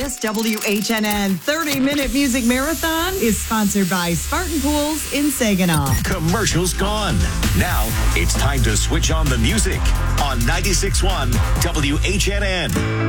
This WHNN 30-minute music marathon is sponsored by Spartan Pools in Saginaw. Commercials gone. Now it's time to switch on the music on 96.1 WHNN.